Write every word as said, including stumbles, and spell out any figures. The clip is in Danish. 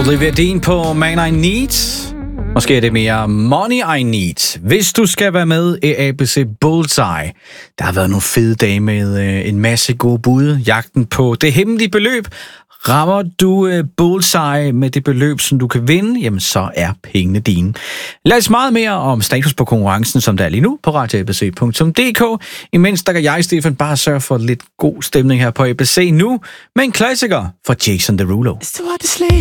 Olivia Dean på Man I Need. Måske er det mere Money I Need. Hvis du skal være med i A B C Bullseye. Der har været nogle fede dage med øh, en masse gode bud. Jagten på det hemmelige beløb. Rammer du øh, Bullseye med det beløb, som du kan vinde, jamen så er pengene dine. Læs meget mere om status på konkurrencen, som der er lige nu på radio a b c punktum d k. Imens der kan jeg, Stefan, bare sørge for lidt god stemning her på A B C nu med en klassiker fra Jason Derulo.